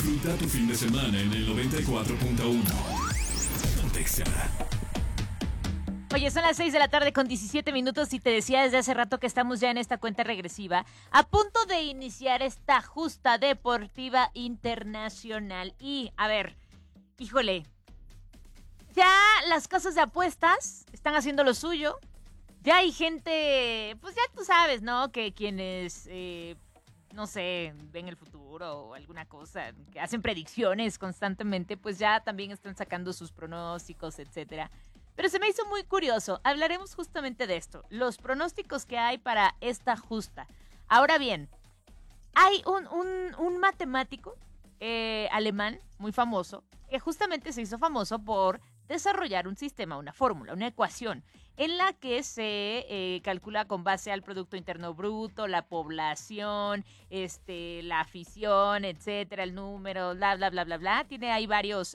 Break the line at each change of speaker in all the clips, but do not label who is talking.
Disfruta tu fin de semana en el 94.1. Pontexa.
Oye, son las 6 de la tarde con 17 minutos y te decía desde hace rato que estamos ya en esta cuenta regresiva, a punto de iniciar esta justa deportiva internacional. Y, a ver, híjole, ya las casas de apuestas están haciendo lo suyo. Ya hay gente, pues ya tú sabes, ¿no? Que quienes, no sé, ven el futuro o alguna cosa, que hacen predicciones constantemente, pues ya también están sacando sus pronósticos, etcétera. Pero se me hizo muy curioso. Hablaremos justamente de esto. Los pronósticos que hay para esta justa. Ahora bien, hay un matemático alemán muy famoso que justamente se hizo famoso por desarrollar un sistema, una fórmula, una ecuación en la que se calcula con base al Producto Interno Bruto, la población, la afición, etcétera, el número, bla, bla, bla, bla, bla. Tiene ahí varios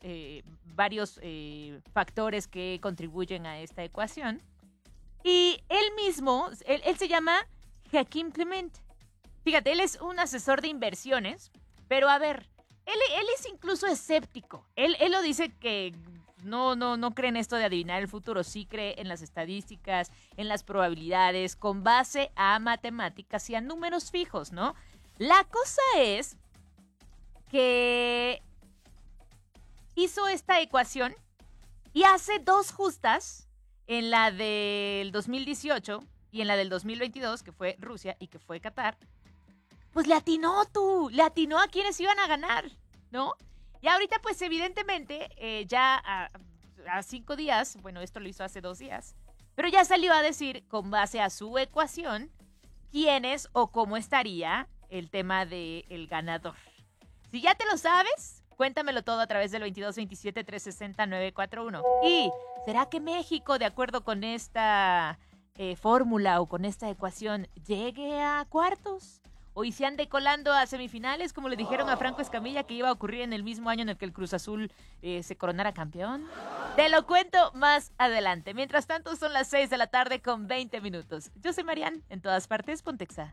factores que contribuyen a esta ecuación. Y él mismo, él se llama Joachim Clement. Fíjate, él es un asesor de inversiones, pero a ver, él es incluso escéptico. Él lo dice que no cree en esto de adivinar el futuro, sí cree en las estadísticas, en las probabilidades, con base a matemáticas y a números fijos, ¿no? La cosa es que hizo esta ecuación y hace dos justas, en la del 2018 y en la del 2022, que fue Rusia y que fue Qatar. Pues le atinó a quienes iban a ganar, ¿no? Y ahorita, pues evidentemente, ya a 5 días, bueno, esto lo hizo hace 2 días, pero ya salió a decir, con base a su ecuación, quiénes o cómo estaría el tema del ganador. Si ya te lo sabes, cuéntamelo todo a través del 2227-360-941. ¿Y será que México, de acuerdo con esta fórmula o con esta ecuación, llegue a cuartos? ¿O y se ande colando a semifinales, como le dijeron a Franco Escamilla que iba a ocurrir en el mismo año en el que el Cruz Azul se coronara campeón? Te lo cuento más adelante. Mientras tanto, son las 6 de la tarde con 20 minutos. Yo soy Marian, en todas partes, Pontexa.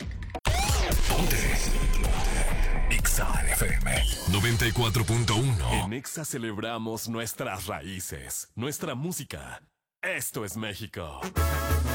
Exa FM 94.1. En Exa celebramos nuestras raíces, nuestra música. Esto es México.